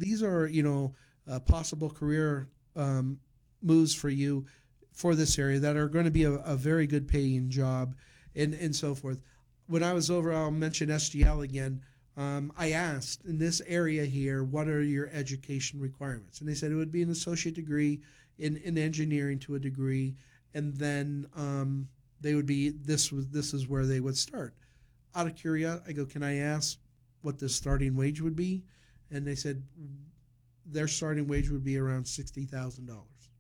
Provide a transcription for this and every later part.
these are, possible career moves for you for this area that are going to be a very good paying job and so forth. When I was over, I'll mention SGL again. I asked in this area here, what are your education requirements? And they said it would be an associate degree in engineering to a degree, and then they would be this is where they would start. Out of curiosity, I go, can I ask what the starting wage would be? And they said their starting wage would be around $60,000.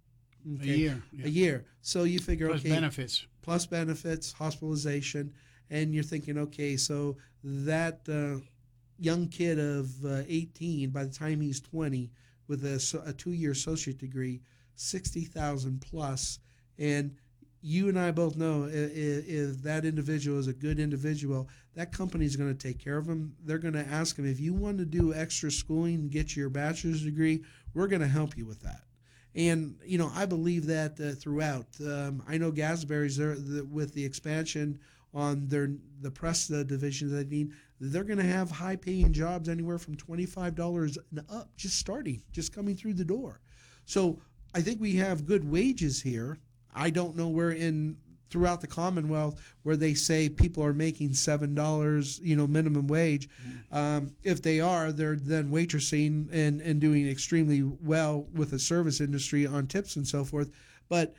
A year. Yeah. A year. So you figure, plus benefits. Plus benefits, hospitalization, and you're thinking, okay, so that young kid of 18, by the time he's 20, with a 2-year associate degree, 60,000 plus, and you and I both know if that individual is a good individual, that company is going to take care of him. They're going to ask him, if you want to do extra schooling and get your bachelor's degree, we're going to help you with that. And, I believe that throughout. I know Gasberry's there with the expansion on the press division that they need. They're going to have high-paying jobs anywhere from $25 and up, just coming through the door. So I think we have good wages here. I don't know where throughout the Commonwealth where they say people are making $7, minimum wage. If they are, they're then waitressing and doing extremely well with the service industry on tips and so forth. But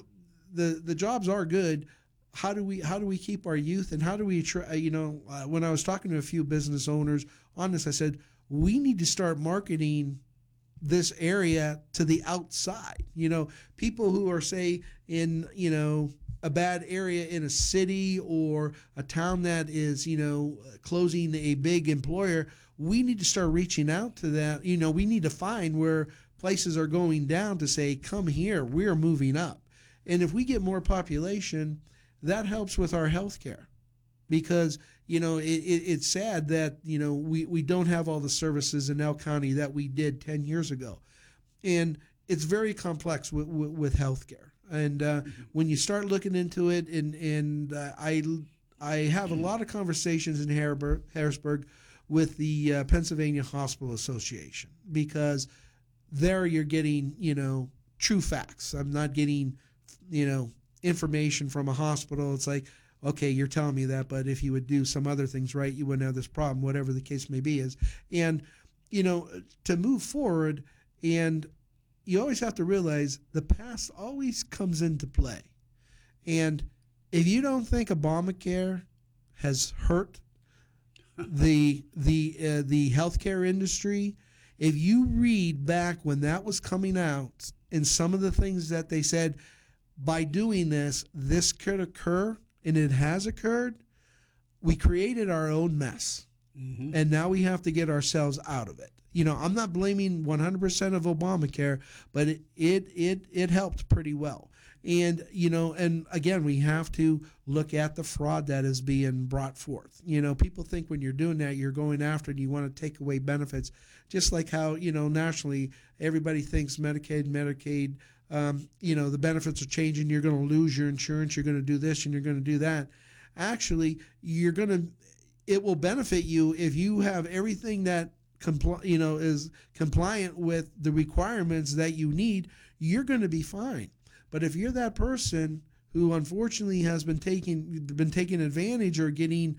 the jobs are good. How do we keep our youth, and how do we when I was talking to a few business owners on this, I said we need to start marketing this area to the outside. People who are, say, in a bad area in a city or a town that is closing a big employer, we need to start reaching out to that. We need to find where places are going down to say, come here, we're moving up. And if we get more population, that helps with our health care, because it's sad that we don't have all the services in Elk County that we did 10 years ago, and it's very complex with healthcare. And when you start looking into it, and I have a lot of conversations in Harrisburg with the Pennsylvania Hospital Association, because there you're getting true facts. I'm not getting information from a hospital. It's like, okay, you're telling me that, but if you would do some other things right, you wouldn't have this problem, whatever the case may be is. And, to move forward, and you always have to realize the past always comes into play. And if you don't think Obamacare has hurt the healthcare industry, if you read back when that was coming out and some of the things that they said, by doing this could occur, and it has occurred, we created our own mess. Mm-hmm. And now we have to get ourselves out of it. I'm not blaming 100% of Obamacare, but it helped pretty well. And, and again, we have to look at the fraud that is being brought forth. People think when you're doing that, you're going after it and you want to take away benefits, just like how, nationally, everybody thinks Medicaid, the benefits are changing. You're going to lose your insurance. You're going to do this and you're going to do that. Actually, it will benefit you if you have everything that is compliant with the requirements that you need. You're going to be fine. But if you're that person who unfortunately has been taking advantage or getting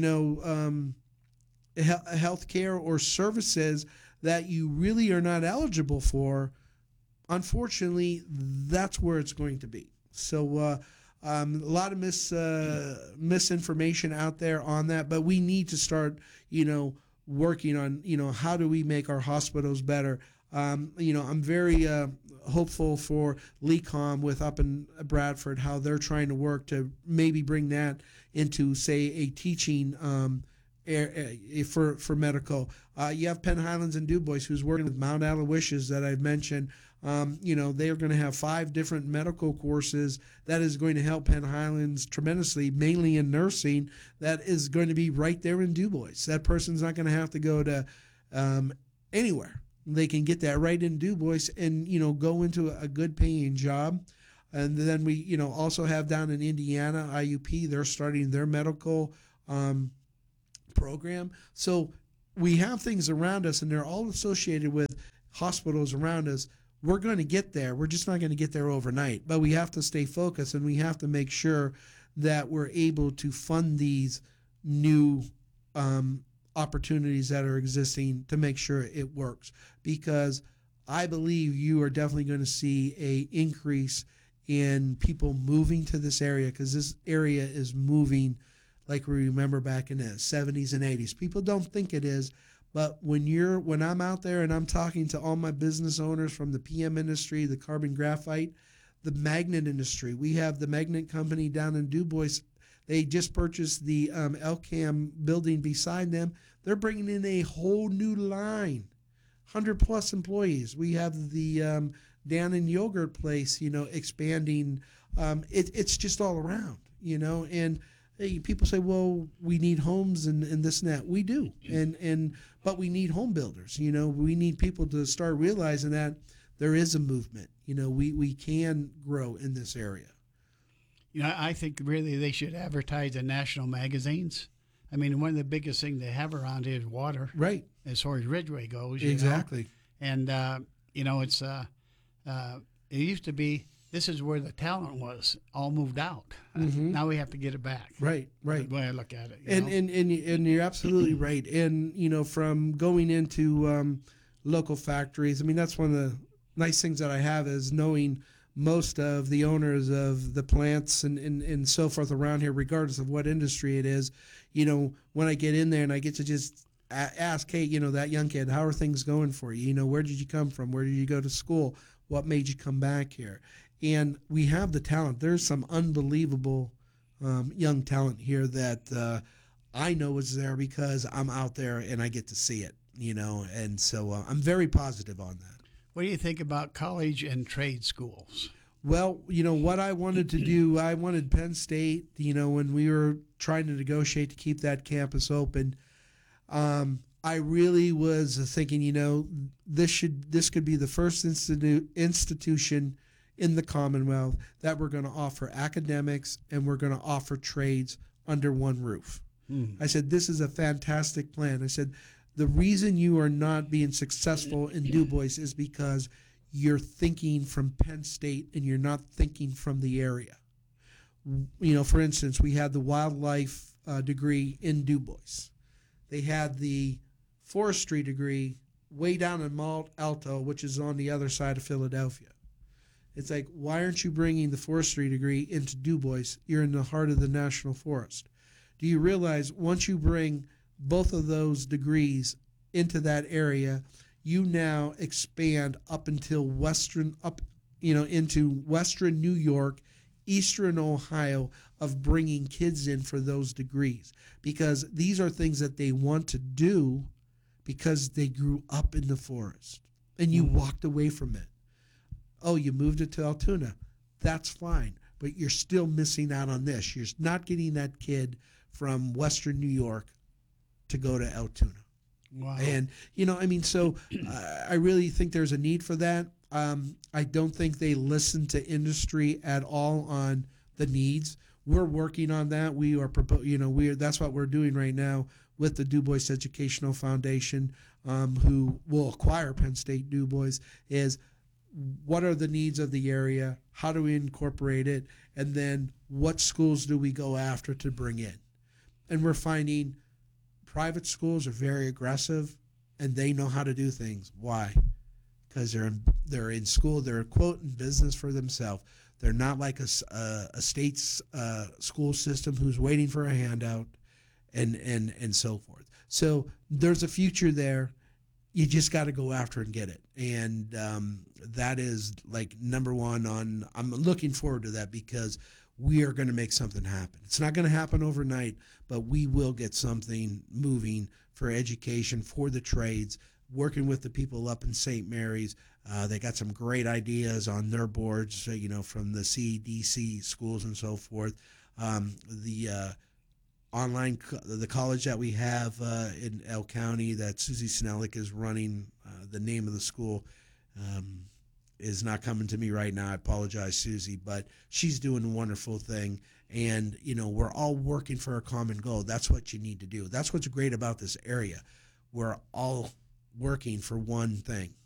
health care or services that you really are not eligible for, unfortunately, that's where it's going to be. So a lot of misinformation out there on that, but we need to start, working on, how do we make our hospitals better. I'm very hopeful for LECOM with up in Bradford, how they're trying to work to maybe bring that into, say, a teaching for medical. You have Penn Highlands and Du Bois, who's working with Mount Aloysius that I've mentioned. They are going to have 5 different medical courses that is going to help Penn Highlands tremendously, mainly in nursing, that is going to be right there in Du Bois. That person's not going to have to go to anywhere. They can get that right in Du Bois and, go into a good paying job. And then we, also have down in Indiana, IUP, they're starting their medical program. So we have things around us, and they're all associated with hospitals around us. We're going to get there. We're just not going to get there overnight. But we have to stay focused, and we have to make sure that we're able to fund these new opportunities that are existing to make sure it works. Because I believe you are definitely going to see a increase in people moving to this area, because this area is moving like we remember back in the 70s and 80s. People don't think it is, but when I'm out there and I'm talking to all my business owners from the PM industry, the carbon graphite, the magnet industry, we have the magnet company down in DuBois. They just purchased the LCAM building beside them. They're bringing in a whole new line, 100 plus employees. We have the Dannon yogurt place, expanding. It's just all around, and people say, well, we need homes and this and that. We do, but we need home builders. We need people to start realizing that there is a movement. We can grow in this area. I think really they should advertise in national magazines. I mean, one of the biggest things they have around here is water, right? As far as Ridgeway goes, Exactly. And it's it used to be. This is where the talent was. All moved out. Mm-hmm. Now we have to get it back. Right. The way I look at it. And you're absolutely right. And from going into local factories, I mean, that's one of the nice things that I have is knowing most of the owners of the plants and so forth around here, regardless of what industry it is. When I get in there and I get to just ask, hey, that young kid, how are things going for you? Where did you come from? Where did you go to school? What made you come back here? And we have the talent. There's some unbelievable young talent here that I know is there because I'm out there and I get to see it, and so I'm very positive on that. What do you think about college and trade schools? Well, what I wanted to do, I wanted Penn State, when we were trying to negotiate to keep that campus open, I really was thinking, this could be the first institution in the Commonwealth that we're going to offer academics and we're going to offer trades under one roof. I said, this is a fantastic plan. I said, the reason you are not being successful in DuBois is because you're thinking from Penn State and you're not thinking from the area. For instance, we had the wildlife degree in DuBois. They had the forestry degree way down in Malt Alto, which is on the other side of Philadelphia. It's like, why aren't you bringing the forestry degree into DuBois? You're in the heart of the national forest. Do you realize once you bring both of those degrees into that area, you now expand up until into western New York, eastern Ohio, of bringing kids in for those degrees, because these are things that they want to do because they grew up in the forest and you walked away from it. Oh, you moved it to Altoona. That's fine, but you're still missing out on this. You're not getting that kid from western New York to go to Altoona. Wow. And, so I really think there's a need for that. I don't think they listen to industry at all on the needs. We're working on that. We are, that's what we're doing right now with the DuBois Educational Foundation, who will acquire Penn State DuBois, is what are the needs of the area? How do we incorporate it? And then what schools do we go after to bring in? And we're finding private schools are very aggressive and they know how to do things. Why? Because they're in school, they're quote in business for themselves. They're not like a state's school system who's waiting for a handout and so forth. So there's a future there. You just got to go after and get it. And that is like number one I'm looking forward to that, because we are going to make something happen. It's not going to happen overnight, but we will get something moving for education, for the trades, working with the people up in St. Mary's. They got some great ideas on their boards, from the CDC schools and so forth. The college that we have in El County that Susie Snellick is running, the name of the school is not coming to me right now. I apologize, Susie, but she's doing a wonderful thing. And, we're all working for a common goal. That's what you need to do. That's what's great about this area. We're all working for one thing,